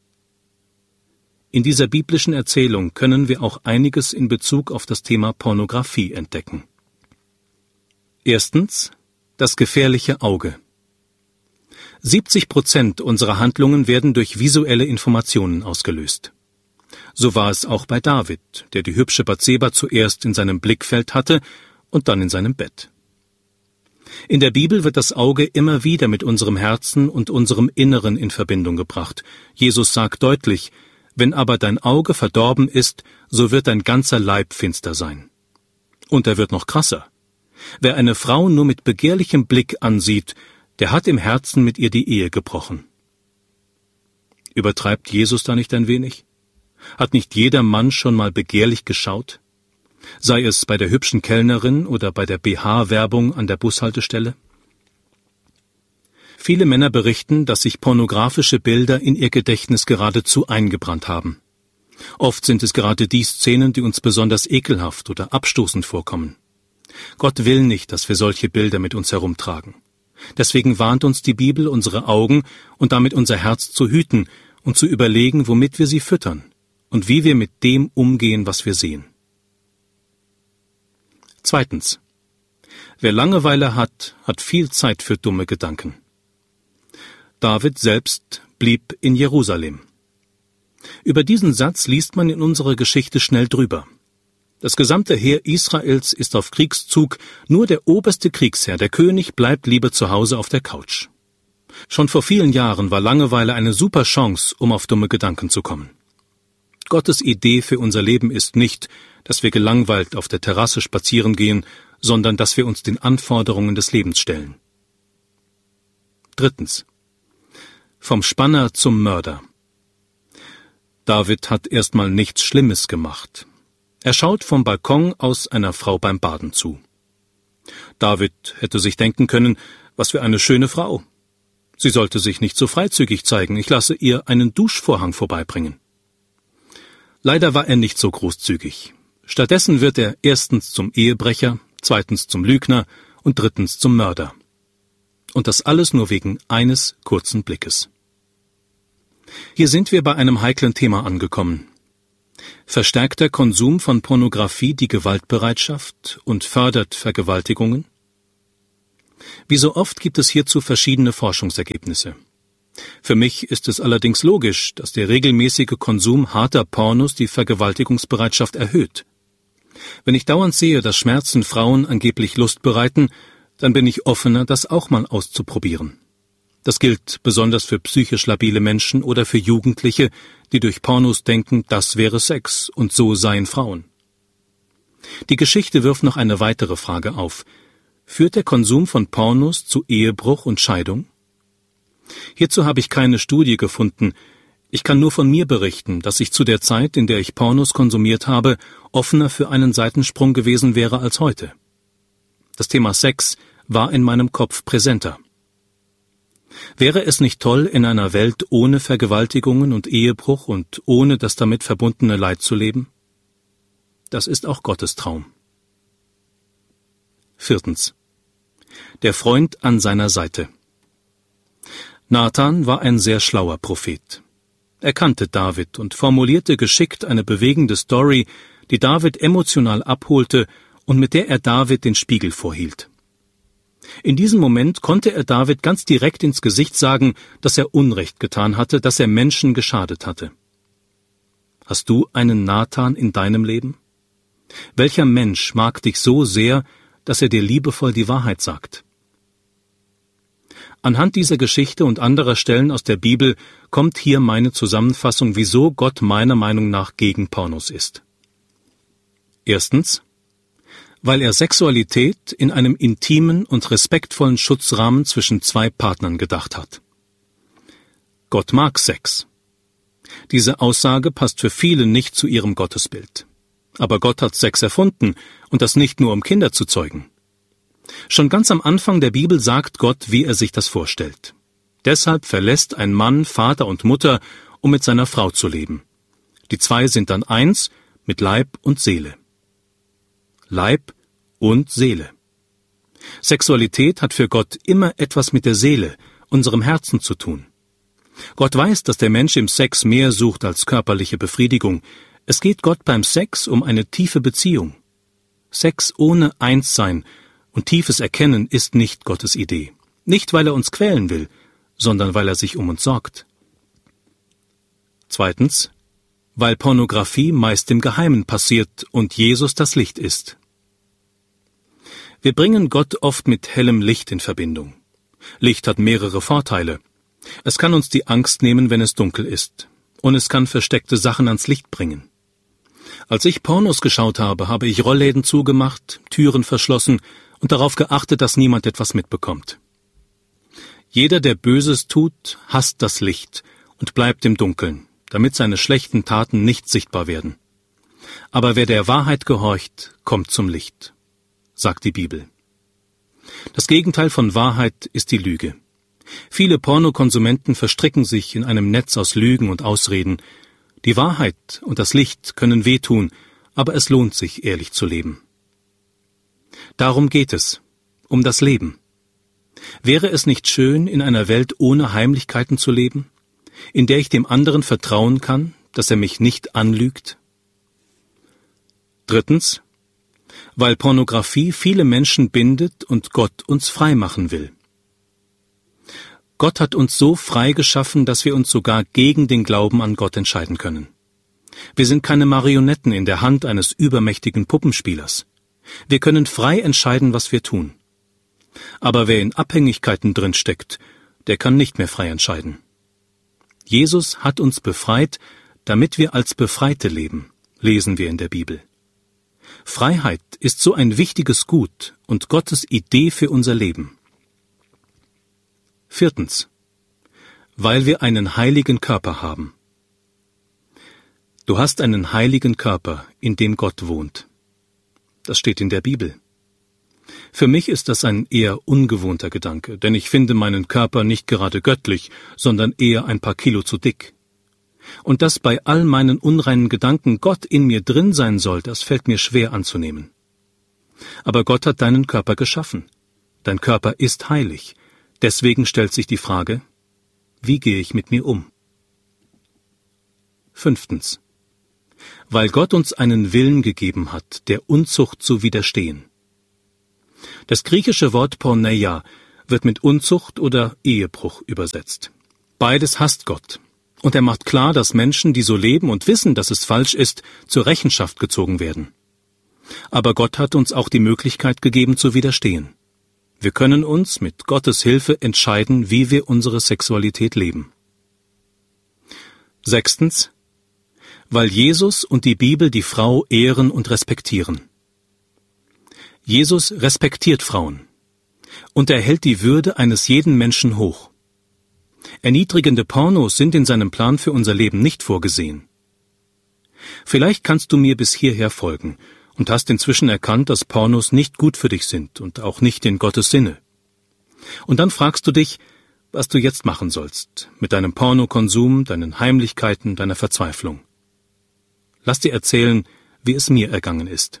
In dieser biblischen Erzählung können wir auch einiges in Bezug auf das Thema Pornografie entdecken. Erstens: Das gefährliche Auge. 70% unserer Handlungen werden durch visuelle Informationen ausgelöst. So war es auch bei David, der die hübsche Bathseba zuerst in seinem Blickfeld hatte und dann in seinem Bett. In der Bibel wird das Auge immer wieder mit unserem Herzen und unserem Inneren in Verbindung gebracht. Jesus sagt deutlich: Wenn aber dein Auge verdorben ist, so wird dein ganzer Leib finster sein. Und er wird noch krasser. Wer eine Frau nur mit begehrlichem Blick ansieht, der hat im Herzen mit ihr die Ehe gebrochen. Übertreibt Jesus da nicht ein wenig? Hat nicht jeder Mann schon mal begehrlich geschaut? Sei es bei der hübschen Kellnerin oder bei der BH-Werbung an der Bushaltestelle? Viele Männer berichten, dass sich pornografische Bilder in ihr Gedächtnis geradezu eingebrannt haben. Oft sind es gerade die Szenen, die uns besonders ekelhaft oder abstoßend vorkommen. Gott will nicht, dass wir solche Bilder mit uns herumtragen. Deswegen warnt uns die Bibel, unsere Augen und damit unser Herz zu hüten und zu überlegen, womit wir sie füttern und wie wir mit dem umgehen, was wir sehen. Zweitens: Wer Langeweile hat, hat viel Zeit für dumme Gedanken. David selbst blieb in Jerusalem. Über diesen Satz liest man in unserer Geschichte schnell drüber. Das gesamte Heer Israels ist auf Kriegszug, nur der oberste Kriegsherr, der König, bleibt lieber zu Hause auf der Couch. Schon vor vielen Jahren war Langeweile eine super Chance, um auf dumme Gedanken zu kommen. Gottes Idee für unser Leben ist nicht, dass wir gelangweilt auf der Terrasse spazieren gehen, sondern dass wir uns den Anforderungen des Lebens stellen. Drittens: Vom Spanner zum Mörder. David hat erstmal nichts Schlimmes gemacht. Er schaut vom Balkon aus einer Frau beim Baden zu. David hätte sich denken können: Was für eine schöne Frau. Sie sollte sich nicht so freizügig zeigen, ich lasse ihr einen Duschvorhang vorbeibringen. Leider war er nicht so großzügig. Stattdessen wird er erstens zum Ehebrecher, zweitens zum Lügner und drittens zum Mörder. Und das alles nur wegen eines kurzen Blickes. Hier sind wir bei einem heiklen Thema angekommen. Verstärkt der Konsum von Pornografie die Gewaltbereitschaft und fördert Vergewaltigungen? Wie so oft gibt es hierzu verschiedene Forschungsergebnisse. Für mich ist es allerdings logisch, dass der regelmäßige Konsum harter Pornos die Vergewaltigungsbereitschaft erhöht. Wenn ich dauernd sehe, dass Schmerzen Frauen angeblich Lust bereiten, dann bin ich offener, das auch mal auszuprobieren. Das gilt besonders für psychisch labile Menschen oder für Jugendliche, die durch Pornos denken, das wäre Sex und so seien Frauen. Die Geschichte wirft noch eine weitere Frage auf. Führt der Konsum von Pornos zu Ehebruch und Scheidung? Hierzu habe ich keine Studie gefunden. Ich kann nur von mir berichten, dass ich zu der Zeit, in der ich Pornos konsumiert habe, offener für einen Seitensprung gewesen wäre als heute. Das Thema Sex war in meinem Kopf präsenter. Wäre es nicht toll, in einer Welt ohne Vergewaltigungen und Ehebruch und ohne das damit verbundene Leid zu leben? Das ist auch Gottes Traum. 4. Der Freund an seiner Seite. Nathan war ein sehr schlauer Prophet. Er kannte David und formulierte geschickt eine bewegende Story, die David emotional abholte und mit der er David den Spiegel vorhielt. In diesem Moment konnte er David ganz direkt ins Gesicht sagen, dass er Unrecht getan hatte, dass er Menschen geschadet hatte. Hast du einen Nathan in deinem Leben? Welcher Mensch mag dich so sehr, dass er dir liebevoll die Wahrheit sagt? Anhand dieser Geschichte und anderer Stellen aus der Bibel kommt hier meine Zusammenfassung, wieso Gott meiner Meinung nach gegen Pornos ist. 1. Weil er Sexualität in einem intimen und respektvollen Schutzrahmen zwischen zwei Partnern gedacht hat. Gott mag Sex. Diese Aussage passt für viele nicht zu ihrem Gottesbild. Aber Gott hat Sex erfunden, und das nicht nur, um Kinder zu zeugen. Schon ganz am Anfang der Bibel sagt Gott, wie er sich das vorstellt. Deshalb verlässt ein Mann Vater und Mutter, um mit seiner Frau zu leben. Die zwei sind dann eins mit Leib und Seele. Leib und Seele. Sexualität hat für Gott immer etwas mit der Seele, unserem Herzen zu tun. Gott weiß, dass der Mensch im Sex mehr sucht als körperliche Befriedigung. Es geht Gott beim Sex um eine tiefe Beziehung. Sex ohne Einssein und tiefes Erkennen ist nicht Gottes Idee. Nicht, weil er uns quälen will, sondern weil er sich um uns sorgt. 2. Weil Pornografie meist im Geheimen passiert und Jesus das Licht ist. Wir bringen Gott oft mit hellem Licht in Verbindung. Licht hat mehrere Vorteile. Es kann uns die Angst nehmen, wenn es dunkel ist. Und es kann versteckte Sachen ans Licht bringen. Als ich Pornos geschaut habe, habe ich Rollläden zugemacht, Türen verschlossen und darauf geachtet, dass niemand etwas mitbekommt. Jeder, der Böses tut, hasst das Licht und bleibt im Dunkeln, damit seine schlechten Taten nicht sichtbar werden. Aber wer der Wahrheit gehorcht, kommt zum Licht, sagt die Bibel. Das Gegenteil von Wahrheit ist die Lüge. Viele Pornokonsumenten verstricken sich in einem Netz aus Lügen und Ausreden. Die Wahrheit und das Licht können wehtun, aber es lohnt sich, ehrlich zu leben. Darum geht es, um das Leben. Wäre es nicht schön, in einer Welt ohne Heimlichkeiten zu leben, in der ich dem anderen vertrauen kann, dass er mich nicht anlügt? 3. Weil Pornografie viele Menschen bindet und Gott uns frei machen will. Gott hat uns so frei geschaffen, dass wir uns sogar gegen den Glauben an Gott entscheiden können. Wir sind keine Marionetten in der Hand eines übermächtigen Puppenspielers. Wir können frei entscheiden, was wir tun. Aber wer in Abhängigkeiten drin steckt, der kann nicht mehr frei entscheiden. Jesus hat uns befreit, damit wir als Befreite leben, lesen wir in der Bibel. Freiheit ist so ein wichtiges Gut und Gottes Idee für unser Leben. 4. Weil wir einen heiligen Körper haben. Du hast einen heiligen Körper, in dem Gott wohnt. Das steht in der Bibel. Für mich ist das ein eher ungewohnter Gedanke, denn ich finde meinen Körper nicht gerade göttlich, sondern eher ein paar Kilo zu dick. Und dass bei all meinen unreinen Gedanken Gott in mir drin sein soll, das fällt mir schwer anzunehmen. Aber Gott hat deinen Körper geschaffen. Dein Körper ist heilig. Deswegen stellt sich die Frage, wie gehe ich mit mir um? 5. weil Gott uns einen Willen gegeben hat, der Unzucht zu widerstehen. Das griechische Wort Porneia wird mit Unzucht oder Ehebruch übersetzt. Beides hasst Gott. Und er macht klar, dass Menschen, die so leben und wissen, dass es falsch ist, zur Rechenschaft gezogen werden. Aber Gott hat uns auch die Möglichkeit gegeben, zu widerstehen. Wir können uns mit Gottes Hilfe entscheiden, wie wir unsere Sexualität leben. 6. Weil Jesus und die Bibel die Frau ehren und respektieren. Jesus respektiert Frauen und er hält die Würde eines jeden Menschen hoch. Erniedrigende Pornos sind in seinem Plan für unser Leben nicht vorgesehen. Vielleicht kannst du mir bis hierher folgen und hast inzwischen erkannt, dass Pornos nicht gut für dich sind und auch nicht in Gottes Sinne. Und dann fragst du dich, was du jetzt machen sollst mit deinem Pornokonsum, deinen Heimlichkeiten, deiner Verzweiflung. Lass dir erzählen, wie es mir ergangen ist.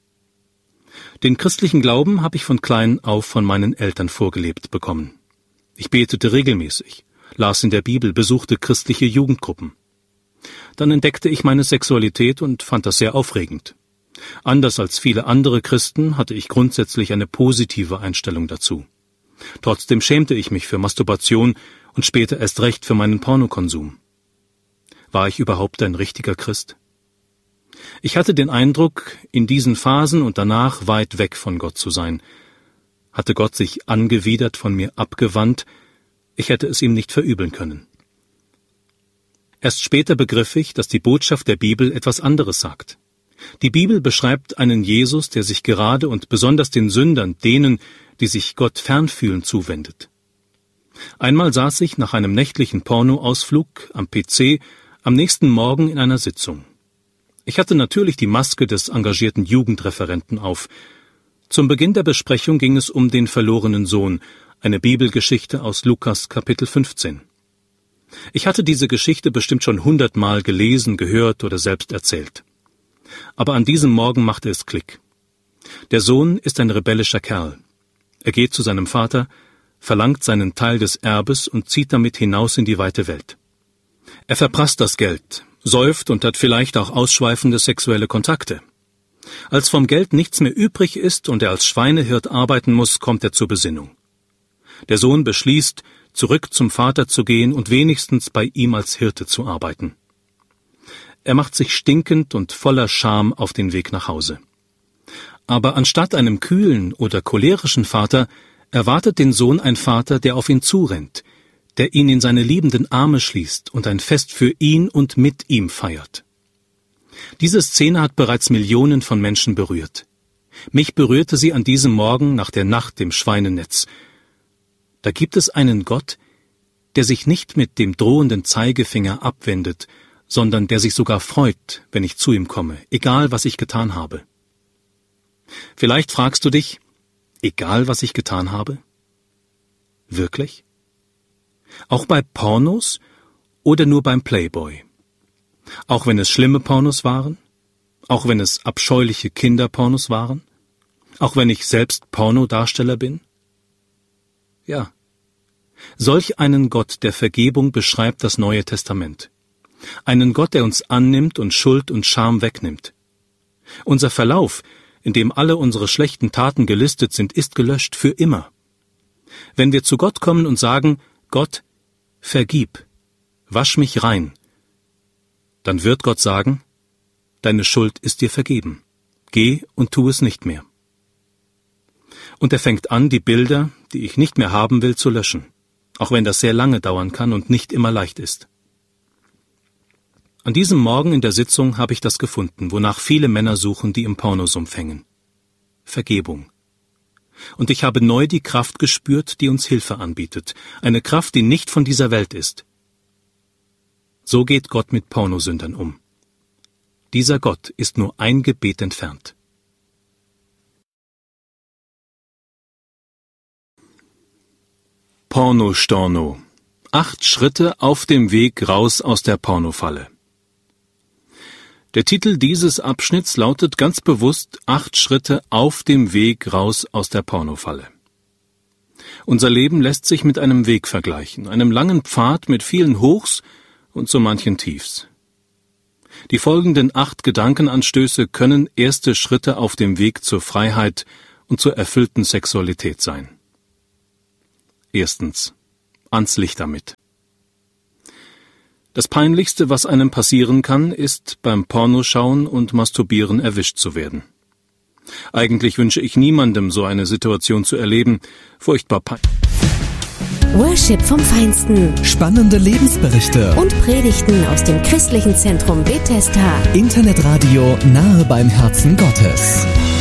Den christlichen Glauben habe ich von klein auf von meinen Eltern vorgelebt bekommen. Ich betete regelmäßig, las in der Bibel, besuchte christliche Jugendgruppen. Dann entdeckte ich meine Sexualität und fand das sehr aufregend. Anders als viele andere Christen hatte ich grundsätzlich eine positive Einstellung dazu. Trotzdem schämte ich mich für Masturbation und später erst recht für meinen Pornokonsum. War ich überhaupt ein richtiger Christ? Ich hatte den Eindruck, in diesen Phasen und danach weit weg von Gott zu sein. Hatte Gott sich angewidert von mir abgewandt, ich hätte es ihm nicht verübeln können. Erst später begriff ich, dass die Botschaft der Bibel etwas anderes sagt. Die Bibel beschreibt einen Jesus, der sich gerade und besonders den Sündern, denen, die sich Gott fernfühlen, zuwendet. Einmal saß ich nach einem nächtlichen Pornoausflug am PC am nächsten Morgen in einer Sitzung. Ich hatte natürlich die Maske des engagierten Jugendreferenten auf. Zum Beginn der Besprechung ging es um den verlorenen Sohn, eine Bibelgeschichte aus Lukas Kapitel 15. Ich hatte diese Geschichte bestimmt schon 100-mal gelesen, gehört oder selbst erzählt. Aber an diesem Morgen machte es Klick. Der Sohn ist ein rebellischer Kerl. Er geht zu seinem Vater, verlangt seinen Teil des Erbes und zieht damit hinaus in die weite Welt. Er verprasst das Geld, säuft und hat vielleicht auch ausschweifende sexuelle Kontakte. Als vom Geld nichts mehr übrig ist und er als Schweinehirt arbeiten muss, kommt er zur Besinnung. Der Sohn beschließt, zurück zum Vater zu gehen und wenigstens bei ihm als Hirte zu arbeiten. Er macht sich stinkend und voller Scham auf den Weg nach Hause. Aber anstatt einem kühlen oder cholerischen Vater erwartet den Sohn ein Vater, der auf ihn zurennt, der ihn in seine liebenden Arme schließt und ein Fest für ihn und mit ihm feiert. Diese Szene hat bereits Millionen von Menschen berührt. Mich berührte sie an diesem Morgen nach der Nacht im Schweinenetz. Da gibt es einen Gott, der sich nicht mit dem drohenden Zeigefinger abwendet, sondern der sich sogar freut, wenn ich zu ihm komme, egal was ich getan habe. Vielleicht fragst du dich, egal was ich getan habe? Wirklich? Auch bei Pornos oder nur beim Playboy? Auch wenn es schlimme Pornos waren? Auch wenn es abscheuliche Kinderpornos waren? Auch wenn ich selbst Pornodarsteller bin? Ja. Solch einen Gott der Vergebung beschreibt das Neue Testament. Einen Gott, der uns annimmt und Schuld und Scham wegnimmt. Unser Verlauf, in dem alle unsere schlechten Taten gelistet sind, ist gelöscht für immer. Wenn wir zu Gott kommen und sagen, Gott, vergib, wasch mich rein, dann wird Gott sagen, deine Schuld ist dir vergeben. Geh und tu es nicht mehr. Und er fängt an, die Bilder, die ich nicht mehr haben will, zu löschen, auch wenn das sehr lange dauern kann und nicht immer leicht ist. An diesem Morgen in der Sitzung habe ich das gefunden, wonach viele Männer suchen, die im Pornosumpf hängen. Vergebung. Und ich habe neu die Kraft gespürt, die uns Hilfe anbietet, eine Kraft, die nicht von dieser Welt ist. So geht Gott mit Pornosündern um. Dieser Gott ist nur ein Gebet entfernt. Pornostorno. 8 Schritte auf dem Weg raus aus der Pornofalle. Der Titel dieses Abschnitts lautet ganz bewusst 8 Schritte auf dem Weg raus aus der Pornofalle. Unser Leben lässt sich mit einem Weg vergleichen, einem langen Pfad mit vielen Hochs und so manchen Tiefs. Die folgenden 8 Gedankenanstöße können erste Schritte auf dem Weg zur Freiheit und zur erfüllten Sexualität sein. 1. Ans Licht damit. Das Peinlichste, was einem passieren kann, ist, beim Pornoschauen und Masturbieren erwischt zu werden. Eigentlich wünsche ich niemandem, so eine Situation zu erleben. Furchtbar peinlich. Worship vom Feinsten. Spannende Lebensberichte. Und Predigten aus dem Christlichen Zentrum Bethesda. Internetradio nahe beim Herzen Gottes.